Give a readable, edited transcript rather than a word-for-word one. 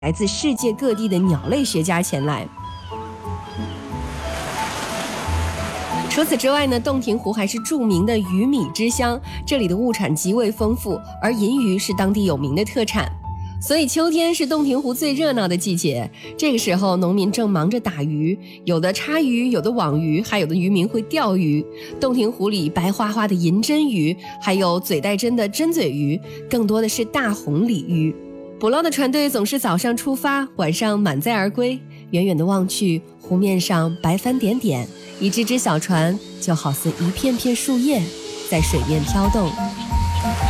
来自世界各地的鸟类学家前来。除此之外呢，洞庭湖还是著名的鱼米之乡，这里的物产极为丰富，而银鱼是当地有名的特产。所以秋天是洞庭湖最热闹的季节，这个时候农民正忙着打鱼，有的叉鱼，有的网鱼，还有的渔民会钓鱼。洞庭湖里白花花的银针鱼，还有嘴带针的针嘴鱼，更多的是大红鲤鱼。捕捞的船队总是早上出发，晚上满载而归。远远的望去，湖面上白帆点点，一只只小船就好似一片片树叶在水面飘动。